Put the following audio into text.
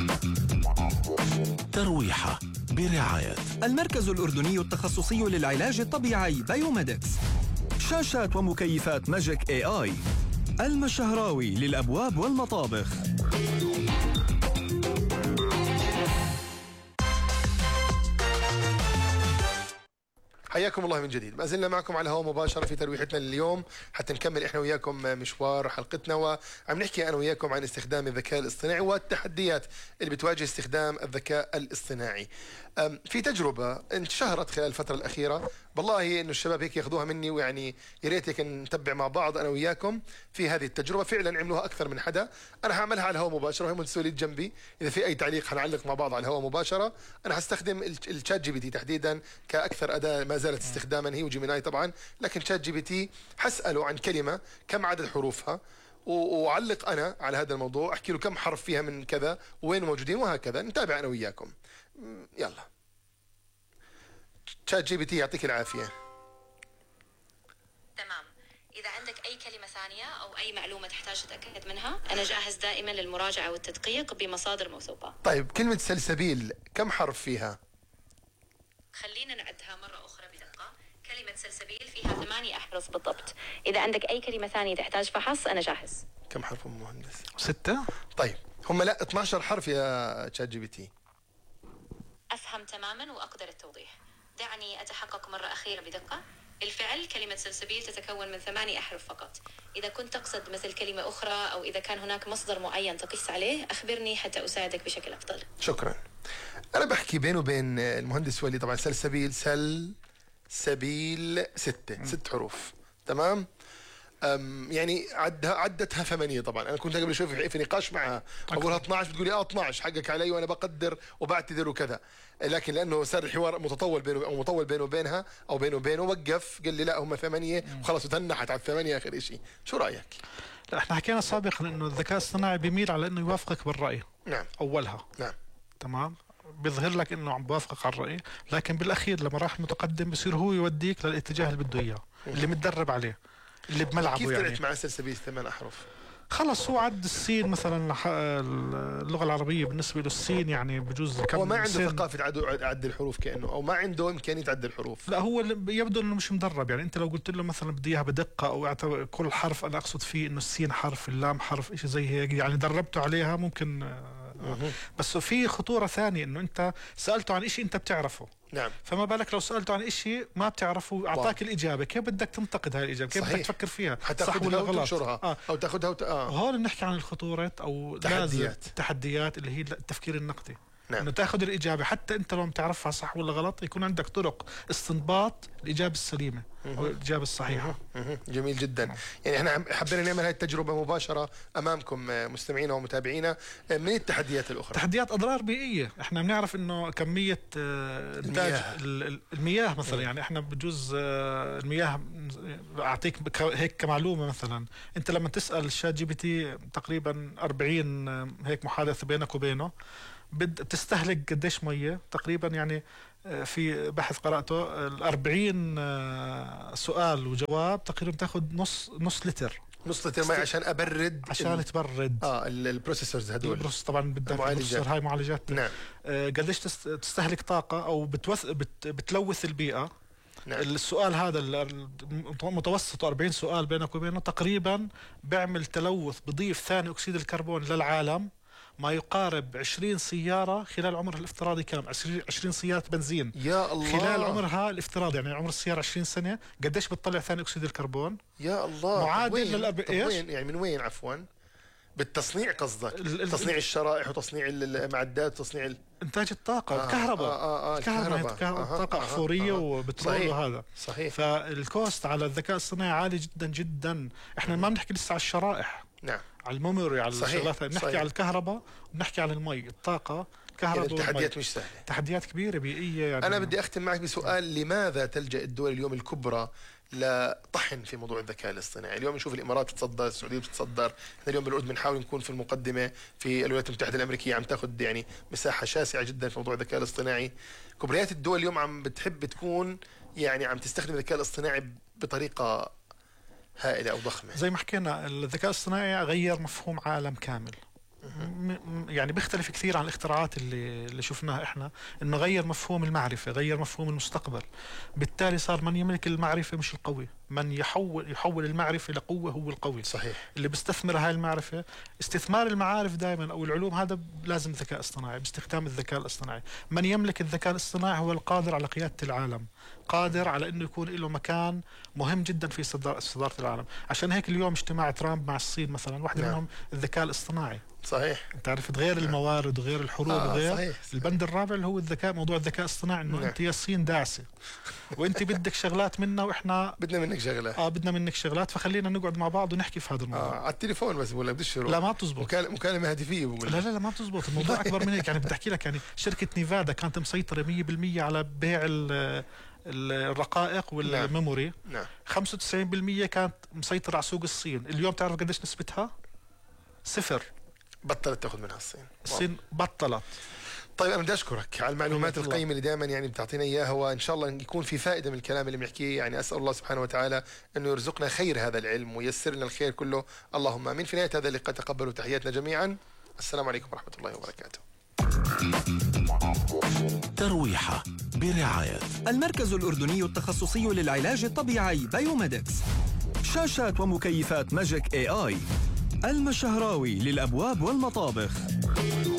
ترويحة برعاية المركز الأردني التخصصي للعلاج الطبيعي بايوميدكس. شاشات ومكيفات ماجيك AI. المشهراوي للأبواب والمطابخ. حياكم الله من جديد. ما زلنا معكم على الهواء مباشرة في ترويحتنا لليوم حتى نكمل إحنا وياكم مشوار حلقتنا، وعم نحكي أنا وياكم عن استخدام الذكاء الاصطناعي والتحديات اللي بتواجه استخدام الذكاء الاصطناعي. في تجربة انتشهرت خلال الفترة الأخيرة، والله إنه الشباب هيك ياخذوها مني، ويعني يا ريت هيك نتبع مع بعض أنا وياكم في هذه التجربة. فعلا عملوها أكثر من حدا. أنا هعملها على الهواء مباشرة وهي متسولي جنبي، إذا في أي تعليق حنعلق مع بعض على الهواء مباشرة. أنا هستخدم الشات جي بي تي تحديدا كأكثر أداة ما زالت استخداما، هي وجيميناي طبعا، لكن شات جي بي تي حسأله عن كلمة كم عدد حروفها، وعلق أنا على هذا الموضوع، أحكي له كم حرف فيها من كذا وين موجودين، وهكذا نتابع أنا وياكم. يلا شات جي بي تي يعطيك العافية. تمام. إذا عندك أي كلمة ثانية أو أي معلومة تحتاج تتأكد منها، أنا جاهز دائما للمراجعة والتدقيق بمصادر موثوقة. طيب كلمة سلسبيل كم حرف فيها؟ خلينا نعدها مرة أخرى بدقة. كلمة سلسبيل فيها 8 أحرف بالضبط. إذا عندك أي كلمة ثانية تحتاج فحص أنا جاهز. كم حرف مهندس؟ 6. طيب هم لا 12 حرف يا شات جي بي تي. أفهم تماما وأقدر التوضيح. دعني أتحقق مرة أخيرة بدقة. بالفعل كلمة سلسبيل تتكون من 8 أحرف فقط. إذا كنت تقصد مثل كلمة أخرى أو إذا كان هناك مصدر معين تقيس عليه أخبرني حتى أساعدك بشكل أفضل. شكرا. أنا بحكي بينه وبين المهندس ولي طبعا سلسبيل سبيل 6 حروف. تمام. يعني عدتها 8 طبعا. انا كنت قبل شوي في نقاش معها اقولها 12، بتقولي 12 حقك علي وانا بقدر وبعتذر وكذا، لكن لانه صار الحوار مطول بينه وبينها او بينه وبينه، وقف قال لي لا هم 8 وخلص، وتنحت على 8 اخر شيء. شو رايك؟ لا احنا حكينا سابقا انه الذكاء الاصطناعي بيميل على انه يوافقك بالراي. نعم. اولها. نعم. تمام. بيظهر لك انه عم بوافقك على الراي، لكن بالاخير لما راح متقدم بصير هو يوديك للاتجاه اللي بده اياه، اللي متدرب عليه، اللي بملعبه. كيف يعني طلعت مع سلسبيل 8 احرف؟ خلص هو عد السين مثلا. اللغه العربيه بالنسبه له السين يعني بجوز كم. هو ما عنده ثقافه عد الحروف كانه، او ما عنده امكانيه عد الحروف. لا هو يبدو انه مش مدرب. يعني انت لو قلت له مثلا بدي اياها بدقه او كل حرف، انا اقصد فيه انه السين حرف، اللام حرف، شيء زي هيك، يعني دربته عليها ممكن. بس في خطوره ثانيه انه انت سالته عن شيء انت بتعرفه. نعم. فما بالك لو سألته عن شيء ما بتعرفه أعطاك الإجابة، كيف بدك تنتقد هاي الإجابة؟ كيف بدك تفكر فيها؟ صح ولا غلط؟ وتنشرها أو تاخذها هون بنحكي عن الخطورة أو التحديات اللي هي التفكير النقدي. نعم. انه تاخذ الاجابه حتى انت لو بتعرفها صح ولا غلط، يكون عندك طرق استنباط الاجابه السليمه او الاجابه الصحيحه. جميل جدا. يعني احنا حبينا نعمل هذه التجربه مباشره امامكم مستمعينا ومتابعينا. من التحديات الاخرى؟ تحديات اضرار بيئيه. احنا بنعرف انه كميه انتاج المياه مثلا. يعني احنا بجوز المياه، اعطيك هيك كمعلومه مثلا، انت لما تسال شات جي بي تي تقريبا 40 هيك محادثه بينك وبينه، بتستهلك قديش مية تقريبا. يعني في بحث قرأته 40 سؤال وجواب تقريبا تاخذ نص لتر. نص لتر مي عشان ابرد، عشان تبرد البروسيسورز هدول. طبعا بدك هاي معالجات. نعم. قديش تستهلك طاقة او بتلوث البيئة. نعم. السؤال هذا متوسط 40 سؤال بينك وبينه تقريبا بيعمل تلوث، بضيف ثاني اكسيد الكربون للعالم ما يقارب 20 سيارة خلال عمرها الافتراضي كامل. 20 سيارة بنزين يا الله خلال عمرها الافتراضي. يعني عمر السيارة 20 سنة، قديش بتطلع ثاني أكسيد الكربون؟ يا الله. معادل إيش؟ يعني من وين عفوا؟ بالتصنيع قصدك؟ تصنيع الشرائح وتصنيع المعدات وتصنيع إنتاج الطاقة. الكهرباء. طاقة أحفورية وبترول وهذا. صحيح. فالكوست على الذكاء الصناعي عالي جدا جدا. احنا ما بنحكي لسه على الشرائح. نعم. على الميموري، على الشغلات، نحكي على الكهرباء ونحكي على المي، الطاقة، كهرباء. يعني التحديات مش سهلة، تحديات كبيرة بيئية. يعني أنا بدي أختم معك بسؤال: لماذا تلجأ الدول اليوم الكبرى لطحن في موضوع الذكاء الاصطناعي؟ اليوم نشوف الإمارات تتصدر، السعودية بتتصدر، احنا اليوم بالأردن بنحاول نكون في المقدمة، في الولايات المتحدة الأمريكية عم تاخذ يعني مساحة شاسعة جدا في موضوع الذكاء الاصطناعي. كبريات الدول اليوم عم بتحب تكون يعني عم تستخدم الذكاء الاصطناعي بطريقة هائلة أو ضخمة. زي ما حكينا الذكاء الاصطناعي غير مفهوم عالم كامل. يعني بيختلف كثير عن الاختراعات اللي شفناها احنا، انه غير مفهوم المعرفة، غير مفهوم المستقبل. بالتالي صار من يملك المعرفة مش القوي، من يحول المعرفة لقوة هو القوي. صحيح. اللي بيستثمر هاي المعرفة. استثمار المعارف دائما او العلوم هذا لازم ذكاء اصطناعي، باستخدام الذكاء الاصطناعي. من يملك الذكاء الاصطناعي هو القادر على قيادة العالم، قادر على انه يكون له مكان مهم جدا في صدارة العالم. عشان هيك اليوم اجتماع ترامب مع الصين مثلا واحدة منهم الذكاء الاصطناعي. صحيح. انت عرفت غير الموارد وغير الحروب وغير صحيح. البند الرابع اللي هو موضوع الذكاء الاصطناعي، انه انت يا الصين داعسه وانت بدك شغلات منا واحنا بدنا منك شغلات. بدنا منك شغلات، فخلينا نقعد مع بعض ونحكي في هذا الموضوع. على التليفون بس ولا بدش يروح؟ لا ما بتزبط. مكالمه هاتفيه بقول. لا ما بتزبط، الموضوع اكبر من هيك. يعني بدي احكي لك، يعني شركه نيفادا كانت مسيطره 100% على بيع الرقائق والميموري. نعم. 95% كانت مسيطره على سوق الصين. اليوم تعرف قديش نسبتها؟ 0. بطلت تاخذ منها الصين بطلت. طيب انا بدي اشكرك على المعلومات القيمه اللي دائما يعني بتعطينا اياها، وان شاء الله يكون في فائده من الكلام اللي بنحكيه. يعني اسال الله سبحانه وتعالى انه يرزقنا خير هذا العلم وييسر لنا الخير كله، اللهم امين. في نهايه هذا اللقاء تقبلوا تحياتنا جميعا، السلام عليكم ورحمه الله وبركاته. ترويحة برعاية المركز الأردني التخصصي للعلاج الطبيعي بايوميدكس. شاشات ومكيفات ماجيك AI. المشهراوي للأبواب والمطابخ.